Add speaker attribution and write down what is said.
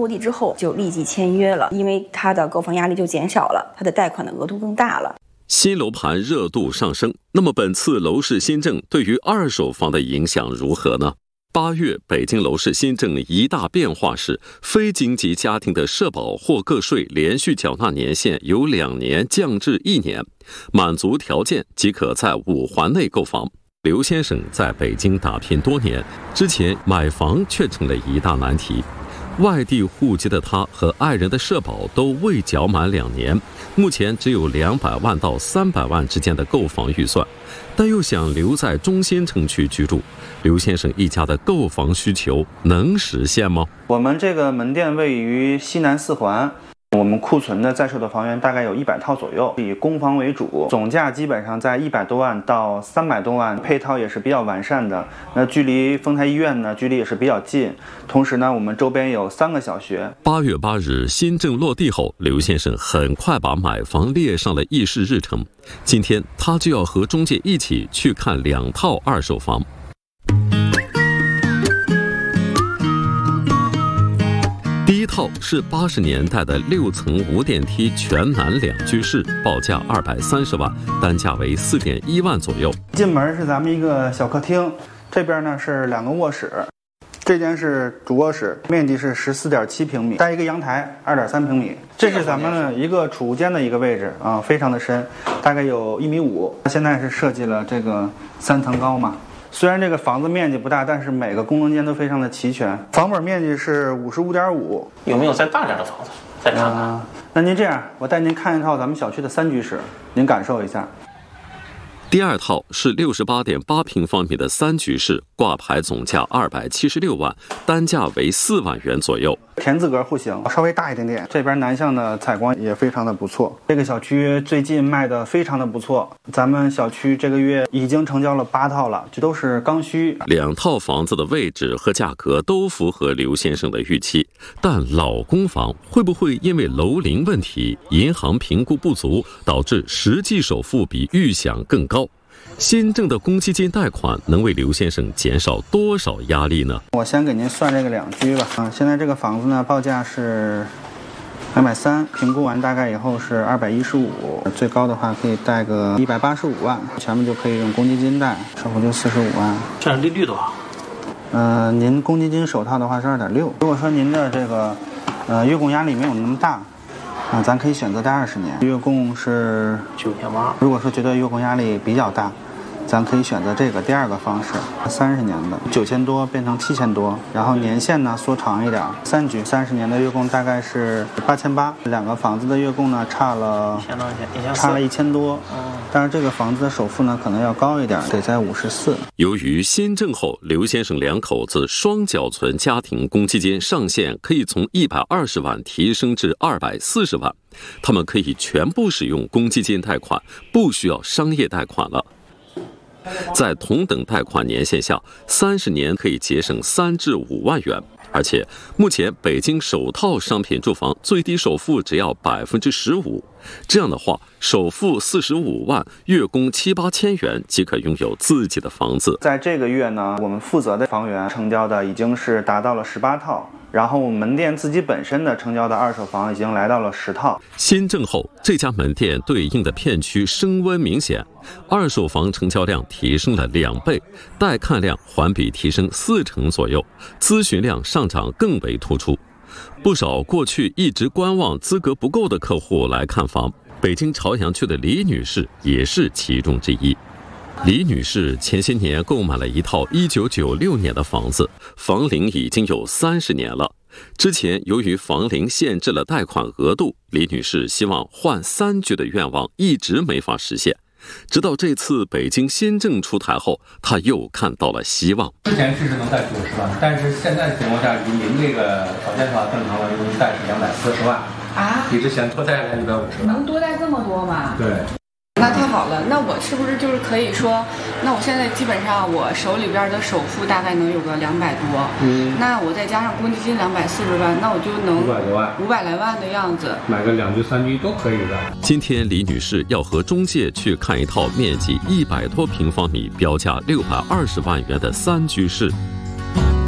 Speaker 1: 落地之后就立即签约了，因为它的购房压力就减少了，它的贷款的额度更大了。
Speaker 2: 新楼盘热度上升，那么本次楼市新政对于二手房的影响如何呢？8月北京楼市新政一大变化是，非经济家庭的社保或个税连续缴纳年限由2年降至1年，满足条件即可在5环内购房。刘先生在北京打拼多年，之前买房却成了一大难题。外地户籍的他和爱人的社保都未缴满2年，目前只有200万到300万之间的购房预算，但又想留在中心城区居住，刘先生一家的购房需求能实现吗？
Speaker 3: 我们这个门店位于西南4环，我们库存的在售的房源大概有100套左右，以公房为主，总价基本上在100多万到300多万，配套也是比较完善的。那距离丰台医院呢，距离也是比较近。同时呢，我们周边有3个小学。
Speaker 2: 8月8日新政落地后，刘先生很快把买房列上了议事日程。今天他就要和中介一起去看2套二手房。第一套是80年代的6层无电梯全南2居室，报价230万，单价为4.1万左右。
Speaker 3: 进门是咱们一个小客厅，这边呢是2个卧室，这间是主卧室，面积是14.7平米，带一个阳台2.3平米。这是咱们一个储物间的一个位置啊，非常的深，大概有1.5米。现在是设计了这个3层高嘛。虽然这个房子面积不大，但是每个功能间都非常的齐全。房本面积是55.5。
Speaker 4: 有没有再大点的房子？再看看。
Speaker 3: 那您这样，我带您看一套咱们小区的3居室，您感受一下。
Speaker 2: 第二套是68.8平方米的3居室，挂牌总价276万，单价为4万元左右。
Speaker 3: 田字格户型，稍微大一点点。这边南向的采光也非常的不错。这个小区最近卖的非常的不错，咱们小区这个月已经成交了8套了，这都是刚需。
Speaker 2: 2套房子的位置和价格都符合刘先生的预期，但老公房会不会因为楼龄问题、银行评估不足，导致实际首付比预想更高？新政的公积金贷款能为刘先生减少多少压力呢？
Speaker 3: 我先给您算这个2居吧。现在这个房子呢，报价是230，评估完大概以后是215，最高的话可以贷个185万，前面就可以用公积金贷，首付就45万。
Speaker 4: 这样利率多少？
Speaker 3: 您公积金首套的话是2.6。如果说您的这个月供压力没有那么大，咱可以选择贷20年，月供是
Speaker 4: 9.8。
Speaker 3: 如果说觉得月供压力比较大，咱可以选择这个第2个方式，30年的9000多变成7000多，然后年限呢缩长一点，3居30年的月供大概是8800，2个房子的月供呢差了1000多，但是这个房子的首付呢可能要高一点，得在54。
Speaker 2: 由于新政后，刘先生2口子双缴存家庭公积金上限可以从120万提升至240万，他们可以全部使用公积金贷款，不需要商业贷款了。在同等贷款年限下，30年可以节省3至5万元，而且目前北京首套商品住房最低首付只要15%，这样的话，首付45万，月供7、8千元即可拥有自己的房子。
Speaker 3: 在这个月呢，我们负责的房源成交的已经是达到了18套。然后门店自己本身的成交的二手房已经来到了10套。
Speaker 2: 新政后，这家门店对应的片区升温明显，二手房成交量提升了2倍，带看量环比提升40%左右，咨询量上涨更为突出。不少过去一直观望资格不够的客户来看房，北京朝阳区的李女士也是其中之一。李女士前些年购买了一套1996年的房子，房龄已经有30年了。之前由于房龄限制了贷款额度，李女士希望换3居的愿望一直没法实现。直到这次北京新政出台后，她又看到了希望。
Speaker 5: 之前是能贷90万，但是现在的情况下，以您这个条件的话，正常来说贷是240万啊，比之前多贷了150万。
Speaker 6: 能多贷这么多吗？
Speaker 5: 对。
Speaker 6: 那太好了，那我是不是就是可以说，那我现在基本上我手里边的首付大概能有个200多，那我再加上公积金240万，那我就能500来万的样子，
Speaker 5: 买个2居3居都可以的。
Speaker 2: 今天李女士要和中介去看一套面积100多平方米、标价620万元的3居室。